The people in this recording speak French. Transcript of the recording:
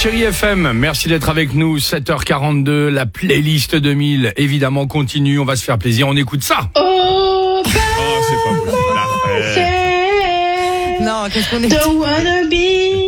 Chérie FM, merci d'être avec nous. 7h42, la playlist 2000, évidemment, continue. On va se faire plaisir, on écoute ça. Oh, c'est pas possible. Non, qu'est-ce qu'on est?